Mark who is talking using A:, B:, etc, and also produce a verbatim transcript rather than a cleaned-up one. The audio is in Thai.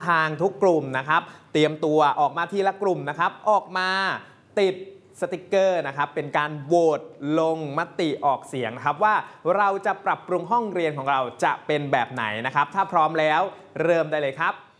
A: ทางทุกกลุ่มนะครับเตรียมตัวออกมาทีละกลุ่มนะครับออกมาติดสติกเกอร์นะครับเป็นการโหวตลงมติออกเสียงนะครับว่าเราจะปรับปรุงห้องเรียนของเราจะเป็นแบบไหนนะครับถ้าพร้อมแล้วเริ่มได้เลยครับ